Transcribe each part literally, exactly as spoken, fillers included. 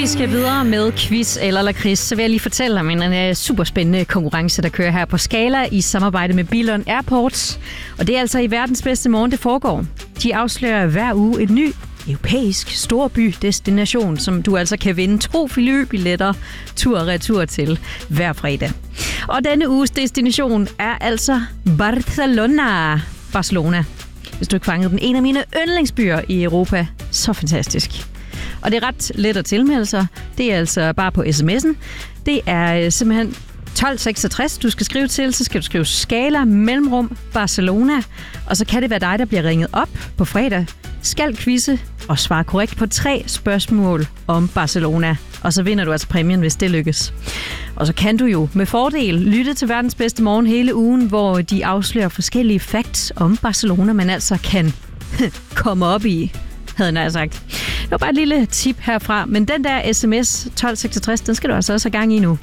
skal videre med quiz eller lakrids, så vil jeg lige fortælle om en uh, superspændende konkurrence, der kører her på Scala i samarbejde med Billund Airports. Og det er altså i verdens bedste morgen, det foregår. De afslører hver uge et ny europæisk storbydestination, som du altså kan vinde to flybilletter tur og retur til hver fredag. Og denne uges destination er altså Barcelona. Barcelona. Hvis du ikke fangede den, en af mine yndlingsbyer i Europa. Så fantastisk. Og det er ret let at tilmelde sig. Det er altså bare på sms'en. Det er simpelthen tolv seksogtres, du skal skrive til. Så skal du skrive Scala mellemrum Barcelona. Og så kan det være dig, der bliver ringet op på fredag, skal quizze og svare korrekt på tre spørgsmål om Barcelona. Og så vinder du altså præmien, hvis det lykkes. Og så kan du jo med fordel lytte til verdens bedste morgen hele ugen, hvor de afslører forskellige facts om Barcelona, man altså kan komme op i, havde jeg sagt. Det var bare et lille tip herfra, men den der sms tolv seksogtres, den skal du altså også have gang i nu.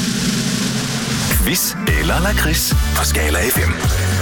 Quiz eller lakrids på Scala F M.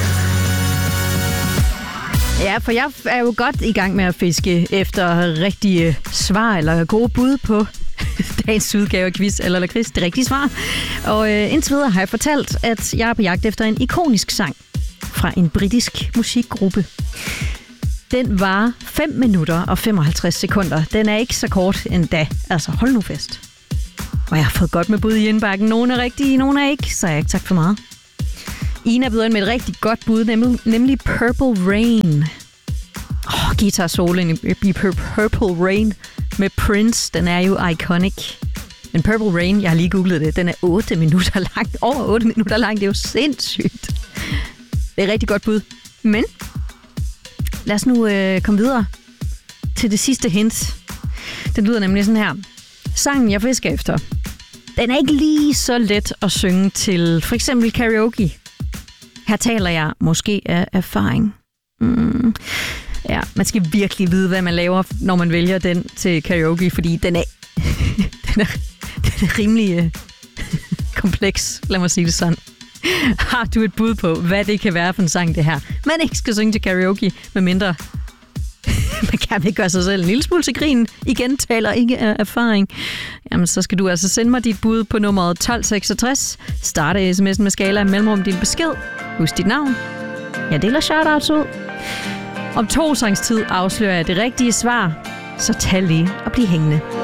Ja, for jeg er jo godt i gang med at fiske efter rigtige svar eller gode bud på dagens udgave af quiz eller lakrids, det rigtige svar. Og øh, indtil videre har jeg fortalt, at jeg er på jagt efter en ikonisk sang fra en britisk musikgruppe. Den var fem minutter og femoghalvtreds sekunder. Den er ikke så kort endda. Altså, hold nu fast. Og jeg har fået godt med bud i indbakken. Nogle er rigtige, nogle er ikke, så jeg ikke tak for meget. Ina byder ind med et rigtig godt bud, nemlig, nemlig Purple Rain. Åh, oh, guitar soloen i Purple Rain med Prince, den er jo iconic. Men Purple Rain, jeg har lige googlet det, den er otte minutter lang. Over otte minutter lang, det er jo sindssygt. Det er et rigtig godt bud. Men lad os nu øh, komme videre til det sidste hint. Den lyder nemlig sådan her. Sangen, jeg fisker efter, den er ikke lige så let at synge til for eksempel karaoke. Her taler jeg måske af erfaring. Mm. Ja, man skal virkelig vide, hvad man laver, når man vælger den til karaoke, fordi den er, den er, den er rimelig øh, kompleks, lad mig sige det sådan. Har du et bud på, hvad det kan være for en sang, det her? Man ikke skal synge til karaoke, medmindre man kan ikke gøre sig selv en lille smule til grin. Igen taler ikke af erfaring. Jamen, så skal du altså sende mig dit bud på nummeret tolv seksogtres. Starte sms'en med Scala mellemrum din besked. Husk dit navn. Jeg deler shoutouts ud. Om to sangs tid afslører jeg det rigtige svar. Så tag lige og bliv hængende.